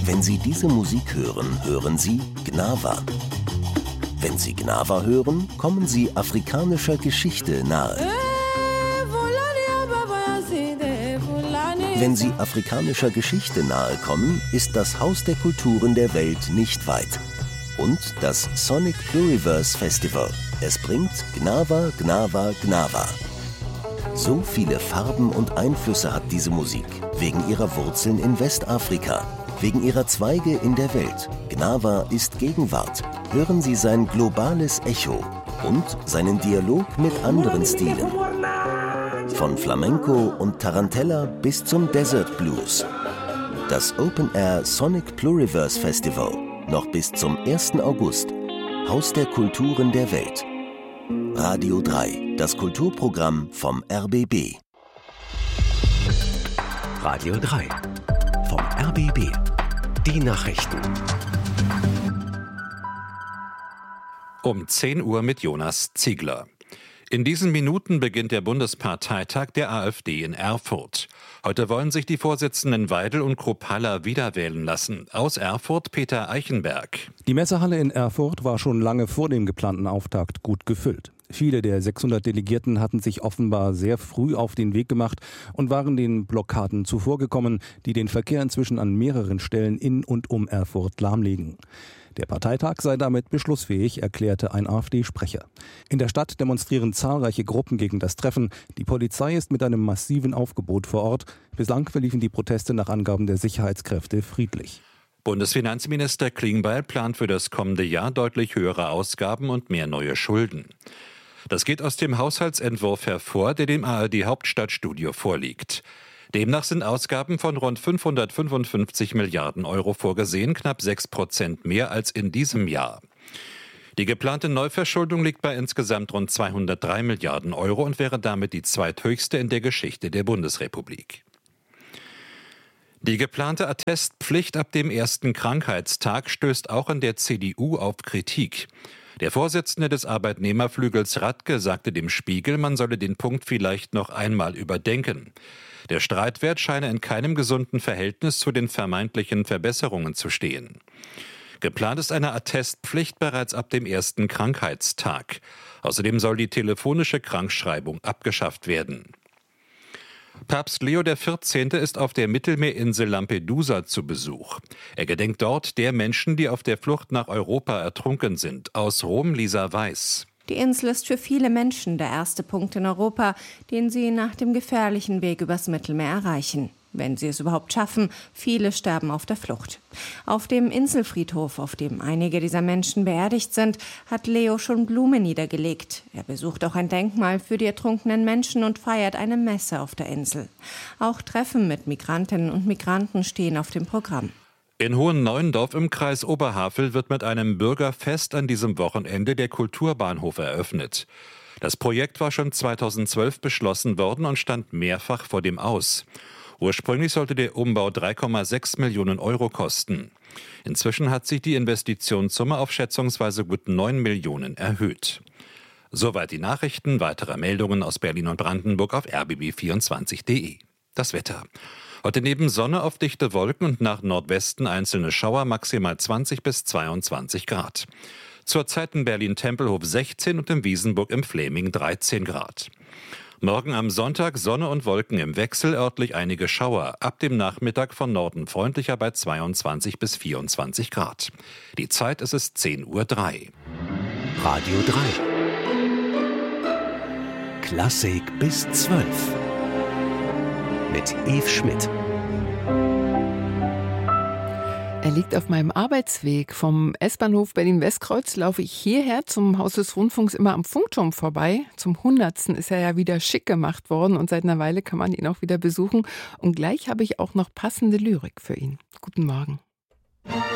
Wenn Sie diese Musik hören, hören Sie Gnawa. Wenn Sie Gnawa hören, kommen Sie afrikanischer Geschichte nahe. Wenn Sie afrikanischer Geschichte nahe kommen, ist das Haus der Kulturen der Welt nicht weit. Und das Sonic Pluriverse Festival. Es bringt Gnawa, Gnawa, Gnawa. So viele Farben und Einflüsse hat diese Musik, wegen ihrer Wurzeln in Westafrika, wegen ihrer Zweige in der Welt. Gnawa ist Gegenwart. Hören Sie sein globales Echo und seinen Dialog mit anderen Stilen. Von Flamenco und Tarantella bis zum Desert Blues. Das Open Air Sonic Pluriverse Festival. Noch bis zum 1. August. Haus der Kulturen der Welt. Radio 3, das Kulturprogramm vom RBB. Radio 3 vom RBB. Die Nachrichten. Um 10 Uhr mit Jonas Ziegler. In diesen Minuten beginnt der Bundesparteitag der AfD in Erfurt. Heute wollen sich die Vorsitzenden Weidel und Kruppalla wiederwählen lassen. Aus Erfurt Peter Eichenberg. Die Messehalle in Erfurt war schon lange vor dem geplanten Auftakt gut gefüllt. Viele der 600 Delegierten hatten sich offenbar sehr früh auf den Weg gemacht und waren den Blockaden zuvorgekommen, die den Verkehr inzwischen an mehreren Stellen in und um Erfurt lahmlegen. Der Parteitag sei damit beschlussfähig, erklärte ein AfD-Sprecher. In der Stadt demonstrieren zahlreiche Gruppen gegen das Treffen. Die Polizei ist mit einem massiven Aufgebot vor Ort. Bislang verliefen die Proteste nach Angaben der Sicherheitskräfte friedlich. Bundesfinanzminister Klingbeil plant für das kommende Jahr deutlich höhere Ausgaben und mehr neue Schulden. Das geht aus dem Haushaltsentwurf hervor, der dem ARD-Hauptstadtstudio vorliegt. Demnach sind Ausgaben von rund 555 Milliarden Euro vorgesehen, knapp 6% mehr als in diesem Jahr. Die geplante Neuverschuldung liegt bei insgesamt rund 203 Milliarden Euro und wäre damit die zweithöchste in der Geschichte der Bundesrepublik. Die geplante Attestpflicht ab dem ersten Krankheitstag stößt auch in der CDU auf Kritik. Der Vorsitzende des Arbeitnehmerflügels Radke sagte dem Spiegel, man solle den Punkt vielleicht noch einmal überdenken. Der Streitwert scheine in keinem gesunden Verhältnis zu den vermeintlichen Verbesserungen zu stehen. Geplant ist eine Attestpflicht bereits ab dem ersten Krankheitstag. Außerdem soll die telefonische Krankschreibung abgeschafft werden. Papst Leo XIV. Ist auf der Mittelmeerinsel Lampedusa zu Besuch. Er gedenkt dort der Menschen, die auf der Flucht nach Europa ertrunken sind. Aus Rom Lisa Weiß. Die Insel ist für viele Menschen der erste Punkt in Europa, den sie nach dem gefährlichen Weg übers Mittelmeer erreichen. Wenn sie es überhaupt schaffen, viele sterben auf der Flucht. Auf dem Inselfriedhof, auf dem einige dieser Menschen beerdigt sind, hat Leo schon Blumen niedergelegt. Er besucht auch ein Denkmal für die ertrunkenen Menschen und feiert eine Messe auf der Insel. Auch Treffen mit Migrantinnen und Migranten stehen auf dem Programm. In Hohenneuendorf im Kreis Oberhavel wird mit einem Bürgerfest an diesem Wochenende der Kulturbahnhof eröffnet. Das Projekt war schon 2012 beschlossen worden und stand mehrfach vor dem Aus. Ursprünglich sollte der Umbau 3,6 Millionen Euro kosten. Inzwischen hat sich die Investitionssumme auf schätzungsweise gut 9 Millionen erhöht. Soweit die Nachrichten. Weitere Meldungen aus Berlin und Brandenburg auf rbb24.de. Das Wetter. Heute neben Sonne auf dichte Wolken und nach Nordwesten einzelne Schauer, maximal 20 bis 22 Grad. Zurzeit in Berlin-Tempelhof 16 und in Wiesenburg im Fläming 13 Grad. Morgen am Sonntag Sonne und Wolken im Wechsel, örtlich einige Schauer. Ab dem Nachmittag von Norden freundlicher bei 22 bis 24 Grad. Die Zeit ist es 10:03 Uhr. Radio 3. Klassik bis 12. Mit Yves Schmidt. Er liegt auf meinem Arbeitsweg. Vom S-Bahnhof Berlin-Westkreuz laufe ich hierher zum Haus des Rundfunks immer am Funkturm vorbei. Zum 100. ist er ja wieder schick gemacht worden und seit einer Weile kann man ihn auch wieder besuchen. Und gleich habe ich auch noch passende Lyrik für ihn. Guten Morgen.